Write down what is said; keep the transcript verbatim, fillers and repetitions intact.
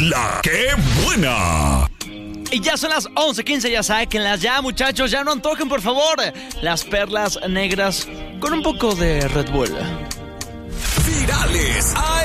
La que buena. Y ya son las once quince, ya sáquenlas ya, muchachos, ya no antojen, por favor. Las perlas negras con un poco de Red Bull. Virales.